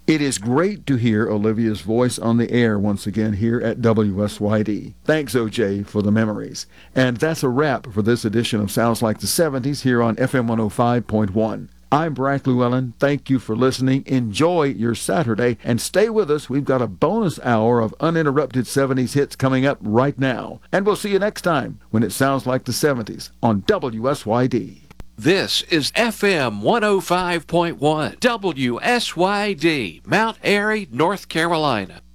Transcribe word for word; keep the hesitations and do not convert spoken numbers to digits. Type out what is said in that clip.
It is great to hear Olivia's voice on the air once again here at W S Y D. Thanks, O J, for the memories. And that's a wrap for this edition of Sounds Like the seventies here on F M one oh five point one. I'm Brack Llewellyn. Thank you for listening. Enjoy your Saturday and stay with us. We've got a bonus hour of uninterrupted seventies hits coming up right now. And we'll see you next time when it sounds like the seventies on W S Y D. This is F M one oh five point one W S Y D, Mount Airy, North Carolina.